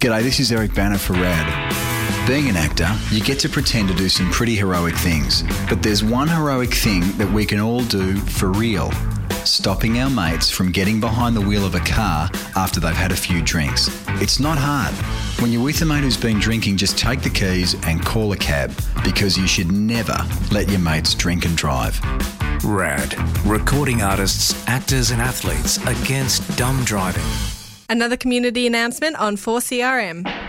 G'day, this is Eric Banner for RAD. Being an actor, you get to pretend to do some pretty heroic things. But there's one heroic thing that we can all do for real. Stopping our mates from getting behind the wheel of a car after they've had a few drinks. It's not hard. When you're with a mate who's been drinking, just take the keys and call a cab, because you should never let your mates drink and drive. RAD. Recording artists, actors and athletes against dumb driving. Another community announcement on 4CRM.